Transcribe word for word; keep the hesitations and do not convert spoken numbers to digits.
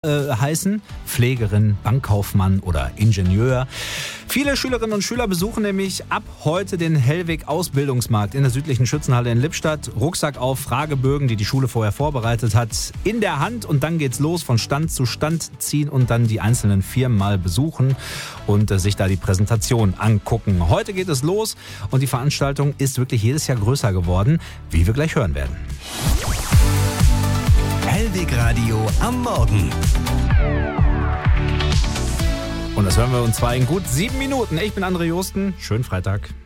Äh, heißen, Pflegerin, Bankkaufmann oder Ingenieur. Viele Schülerinnen und Schüler besuchen nämlich ab heute den Hellwig-Ausbildungsmarkt in der südlichen Schützenhalle in Lippstadt. Rucksack auf, Fragebögen, die die Schule vorher vorbereitet hat, in der Hand und dann geht's los, von Stand zu Stand ziehen und dann die einzelnen Firmen mal besuchen und äh, sich da die Präsentation angucken. Heute geht es los und die Veranstaltung ist wirklich jedes Jahr größer geworden, wie wir gleich hören werden. Hellwig Radio am Morgen. Und das hören wir und zwar in gut sieben Minuten. Ich bin André Josten. Schönen Freitag.